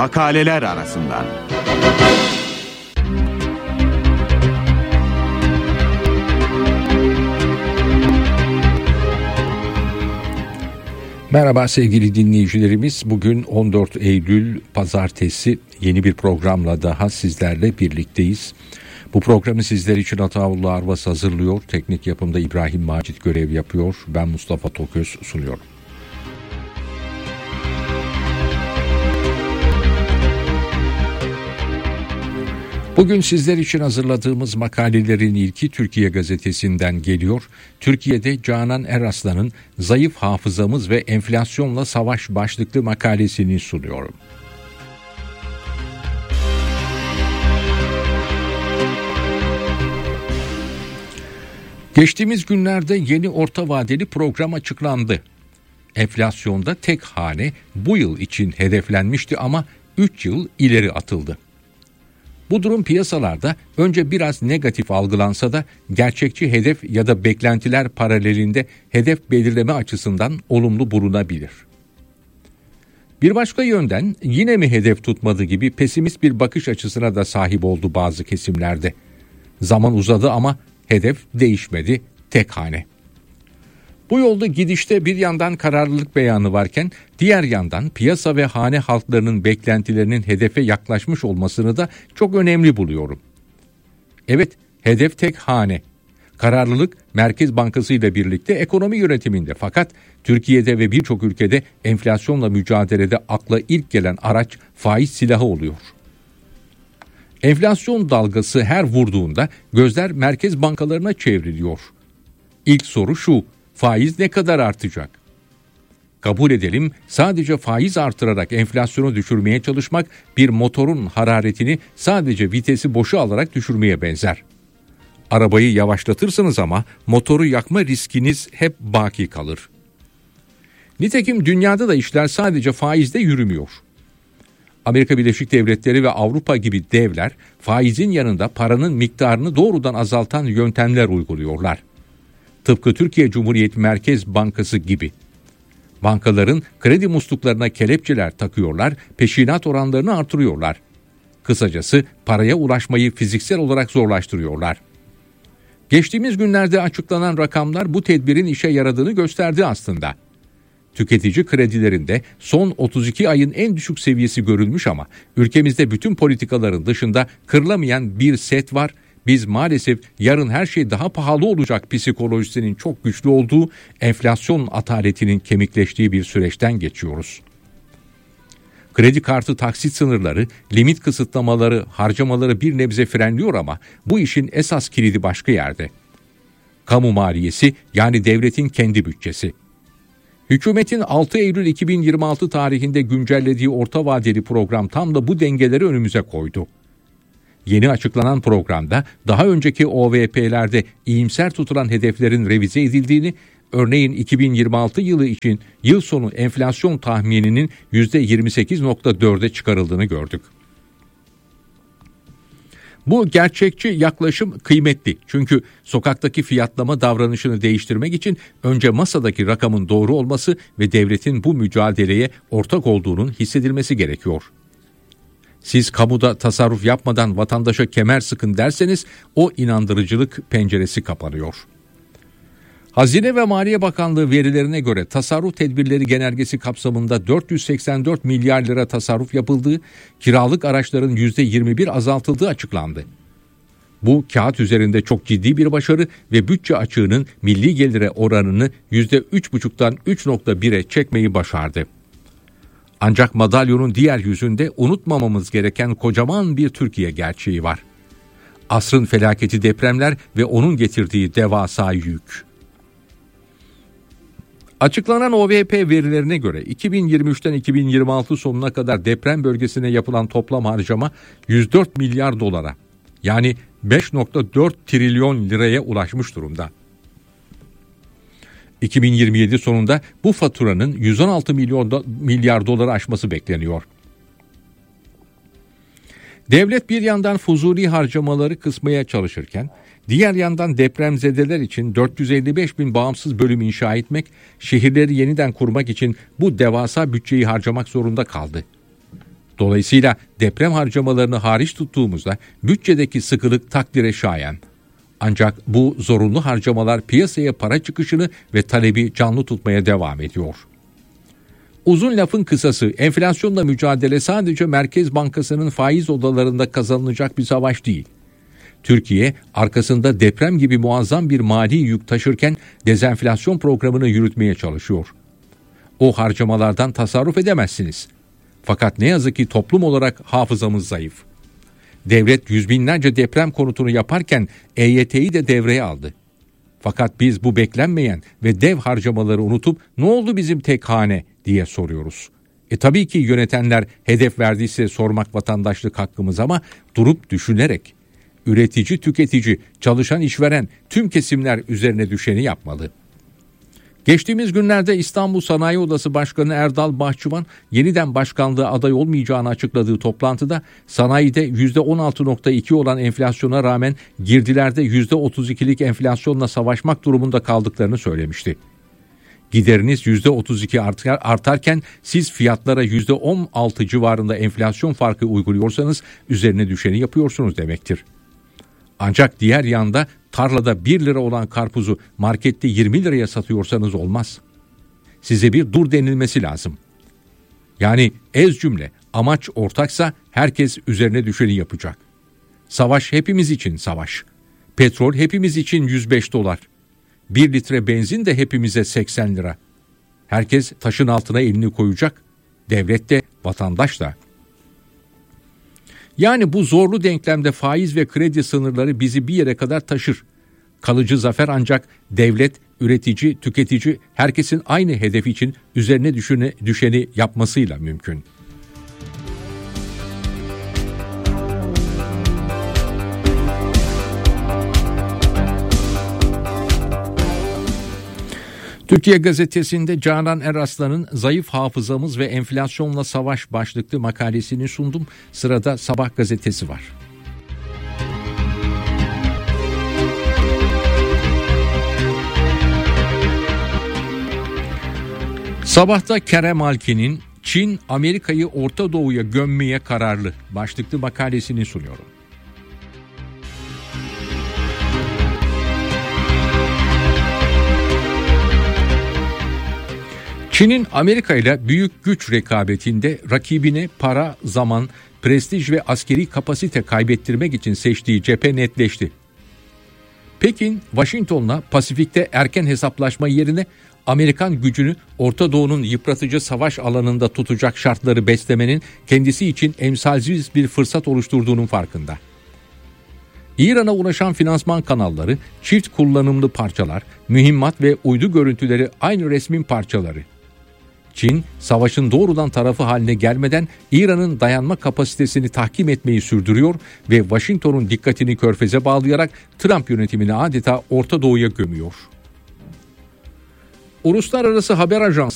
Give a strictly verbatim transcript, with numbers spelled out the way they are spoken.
makaleler arasından. Merhaba sevgili dinleyicilerimiz. Bugün on dört Eylül Pazartesi, yeni bir programla daha sizlerle birlikteyiz. Bu programı sizler için Ataullah Arvas hazırlıyor. Teknik yapımda İbrahim Macit görev yapıyor. Ben Mustafa Toköz sunuyorum. Bugün sizler için hazırladığımız makalelerin ilki Türkiye Gazetesi'nden geliyor. Türkiye'de Canan Eraslan'ın Zayıf Hafızamız ve Enflasyonla Savaş başlıklı makalesini sunuyorum. Geçtiğimiz günlerde yeni orta vadeli program açıklandı. Enflasyonda tek hane bu yıl için hedeflenmişti ama üç yıl ileri atıldı. Bu durum piyasalarda önce biraz negatif algılansa da gerçekçi hedef ya da beklentiler paralelinde hedef belirleme açısından olumlu bulunabilir. Bir başka yönden yine mi hedef tutmadı gibi pesimist bir bakış açısına da sahip oldu bazı kesimlerde. Zaman uzadı ama hedef değişmedi, tek hane. Bu yolda gidişte bir yandan kararlılık beyanı varken diğer yandan piyasa ve hane halklarının beklentilerinin hedefe yaklaşmış olmasını da çok önemli buluyorum. Evet, hedef tek hane. Kararlılık Merkez Bankası ile birlikte ekonomi yönetiminde, fakat Türkiye'de ve birçok ülkede enflasyonla mücadelede akla ilk gelen araç faiz silahı oluyor. Enflasyon dalgası her vurduğunda gözler merkez bankalarına çevriliyor. İlk soru şu: faiz ne kadar artacak? Kabul edelim, sadece faiz artırarak enflasyonu düşürmeye çalışmak bir motorun hararetini sadece vitesi boşa alarak düşürmeye benzer. Arabayı yavaşlatırsınız ama motoru yakma riskiniz hep baki kalır. Nitekim dünyada da işler sadece faizde yürümüyor. Amerika Birleşik Devletleri ve Avrupa gibi devler faizin yanında paranın miktarını doğrudan azaltan yöntemler uyguluyorlar. Tıpkı Türkiye Cumhuriyet Merkez Bankası gibi. Bankaların kredi musluklarına kelepçeler takıyorlar, peşinat oranlarını artırıyorlar. Kısacası paraya ulaşmayı fiziksel olarak zorlaştırıyorlar. Geçtiğimiz günlerde açıklanan rakamlar bu tedbirin işe yaradığını gösterdi aslında. Tüketici kredilerinde son otuz iki ayın en düşük seviyesi görülmüş ama ülkemizde bütün politikaların dışında kırılamayan bir set var. Biz maalesef yarın her şey daha pahalı olacak psikolojisinin çok güçlü olduğu, enflasyon ataletinin kemikleştiği bir süreçten geçiyoruz. Kredi kartı taksit sınırları, limit kısıtlamaları, harcamaları bir nebze frenliyor ama bu işin esas kilidi başka yerde. Kamu maliyesi, yani devletin kendi bütçesi. Hükümetin altı Eylül iki bin yirmi altı tarihinde güncellediği orta vadeli program tam da bu dengeleri önümüze koydu. Yeni açıklanan programda daha önceki O V P'lerde iyimser tutulan hedeflerin revize edildiğini, örneğin iki bin yirmi altı yılı için yıl sonu enflasyon tahmininin yüzde yirmi sekiz virgül dörde çıkarıldığını gördük. Bu gerçekçi yaklaşım kıymetli, çünkü sokaktaki fiyatlama davranışını değiştirmek için önce masadaki rakamın doğru olması ve devletin bu mücadeleye ortak olduğunun hissedilmesi gerekiyor. Siz kamuda tasarruf yapmadan vatandaşa kemer sıkın derseniz o inandırıcılık penceresi kapanıyor. Hazine ve Maliye Bakanlığı verilerine göre tasarruf tedbirleri genelgesi kapsamında dört yüz seksen dört milyar lira tasarruf yapıldığı, kiralık araçların yüzde yirmi bir azaltıldığı açıklandı. Bu kağıt üzerinde çok ciddi bir başarı ve bütçe açığının milli gelire oranını yüzde üç buçuktan üç virgül bire çekmeyi başardı. Ancak madalyonun diğer yüzünde unutmamamız gereken kocaman bir Türkiye gerçeği var. Asrın felaketi depremler ve onun getirdiği devasa yük. Açıklanan O V P verilerine göre iki bin yirmi üçten iki bin yirmi altı sonuna kadar deprem bölgesine yapılan toplam harcama yüz dört milyar dolara, yani beş virgül dört trilyon liraya ulaşmış durumda. iki bin yirmi yedi sonunda bu faturanın yüz on altı milyon do- milyar doları aşması bekleniyor. Devlet bir yandan fuzuli harcamaları kısmaya çalışırken, diğer yandan depremzedeler için dört yüz elli beş bin bağımsız bölüm inşa etmek, şehirleri yeniden kurmak için bu devasa bütçeyi harcamak zorunda kaldı. Dolayısıyla deprem harcamalarını hariç tuttuğumuzda bütçedeki sıkılık takdire şayan. Ancak bu zorunlu harcamalar piyasaya para çıkışını ve talebi canlı tutmaya devam ediyor. Uzun lafın kısası, enflasyonla mücadele sadece Merkez Bankası'nın faiz odalarında kazanılacak bir savaş değil. Türkiye arkasında deprem gibi muazzam bir mali yük taşırken dezenflasyon programını yürütmeye çalışıyor. O harcamalardan tasarruf edemezsiniz. Fakat ne yazık ki toplum olarak hafızamız zayıf. Devlet yüz binlerce deprem konutunu yaparken E Y T'yi de devreye aldı. Fakat biz bu beklenmeyen ve dev harcamaları unutup ne oldu bizim tek hane diye soruyoruz. E tabii ki yönetenler hedef verdiyse sormak vatandaşlık hakkımız ama durup düşünerek. Üretici, tüketici, çalışan, işveren tüm kesimler üzerine düşeni yapmalı. Geçtiğimiz günlerde İstanbul Sanayi Odası Başkanı Erdal Bahçıvan yeniden başkanlığa aday olmayacağını açıkladığı toplantıda sanayide yüzde on altı nokta iki olan enflasyona rağmen girdilerde yüzde otuz ikilik enflasyonla savaşmak durumunda kaldıklarını söylemişti. Gideriniz yüzde otuz iki artar, artarken siz fiyatlara yüzde on altı civarında enflasyon farkı uyguluyorsanız üzerine düşeni yapıyorsunuz demektir. Ancak diğer yanda tarlada bir lira olan karpuzu markette yirmi liraya satıyorsanız olmaz. Size bir dur denilmesi lazım. Yani ez cümle amaç ortaksa herkes üzerine düşeni yapacak. Savaş hepimiz için savaş. Petrol hepimiz için yüz beş dolar. Bir litre benzin de hepimize seksen lira. Herkes taşın altına elini koyacak. Devlet de, vatandaş da. Yani bu zorlu denklemde faiz ve kredi sınırları bizi bir yere kadar taşır. Kalıcı zafer ancak devlet, üretici, tüketici herkesin aynı hedef için üzerine düşeni, düşeni yapmasıyla mümkün. Türkiye Gazetesi'nde Canan Eraslan'ın Zayıf Hafızamız ve Enflasyonla Savaş başlıklı makalesini sundum. Sırada Sabah gazetesi var. Sabah'ta Kerem Alkin'in Çin, Amerika'yı Orta Doğu'ya gömmeye kararlı başlıklı makalesini sunuyorum. Çin'in Amerika ile büyük güç rekabetinde rakibine para, zaman, prestij ve askeri kapasite kaybettirmek için seçtiği cephe netleşti. Pekin, Washington'la Pasifik'te erken hesaplaşma yerine Amerikan gücünü Orta Doğu'nun yıpratıcı savaş alanında tutacak şartları beslemenin kendisi için emsalsiz bir fırsat oluşturduğunun farkında. İran'a ulaşan finansman kanalları, çift kullanımlı parçalar, mühimmat ve uydu görüntüleri aynı resmin parçaları. Çin, savaşın doğrudan tarafı haline gelmeden İran'ın dayanma kapasitesini tahkim etmeyi sürdürüyor ve Washington'un dikkatini körfeze bağlayarak Trump yönetimini adeta Orta Doğu'ya gömüyor. Uluslararası haber ajansı